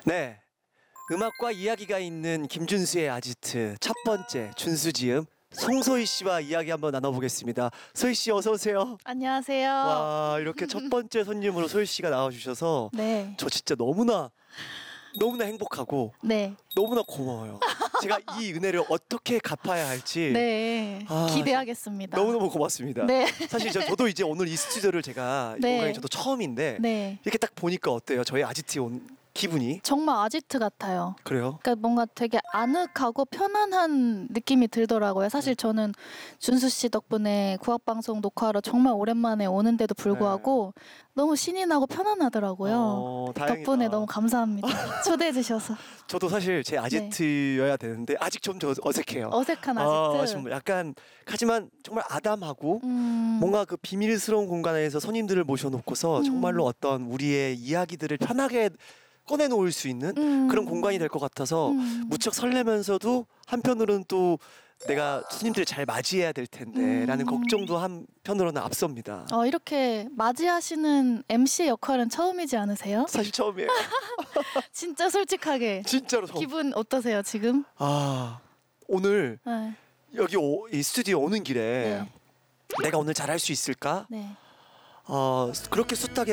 네, 음악과 이야기가 있는 김준수의 아지트 첫 번째 준수지음 송소희 씨와 이야기 한번 나눠보겠습니다. 소희 씨 어서 오세요. 안녕하세요. 와, 이렇게 첫 번째 손님으로 소희 씨가 나와주셔서 네. 저 진짜 너무나 행복하고 네. 너무나 고마워요. 제가 이 은혜를 어떻게 갚아야 할지 네. 기대하겠습니다. 너무너무 고맙습니다. 네. 사실 저도 이제 오늘 이 스튜디오를 제가 네. 공간이 저도 처음인데 네. 이렇게 딱 보니까 어때요? 저희 아지트에 온 기분이? 정말 아지트 같아요. 그래요? 그러니까 뭔가 되게 아늑하고 편안한 느낌이 들더라고요. 사실 저는 준수 씨 덕분에 구학방송 녹화하러 정말 오랜만에 오는데도 불구하고 너무 신이 나고 편안하더라고요. 다행이다. 덕분에 너무 감사합니다. 초대해 주셔서. 저도 사실 제 아지트여야 되는데 아직 좀 저 어색해요. 어색한 아지트. 지금 약간 하지만 정말 아담하고 음. 뭔가 그 비밀스러운 공간에서 손님들을 모셔놓고서 정말로 어떤 우리의 이야기들을 편하게 꺼내놓을 수 있는 그런 공간이 될 것 같아서 무척 설레면서도 한편으로는 또 내가 손님들을 잘 맞이해야 될 텐데 라는 걱정도 한편으로는 앞섭니다. 이렇게 맞이하시는 MC 역할은 처음이지 않으세요? 사실 처음이에요. 진짜 솔직하게. 진짜로 처음. 기분 어떠세요 지금? 오늘 네. 여기 이 스튜디오 오는 길에 네. 내가 오늘 잘할 수 있을까? 네. 그렇게 숱하게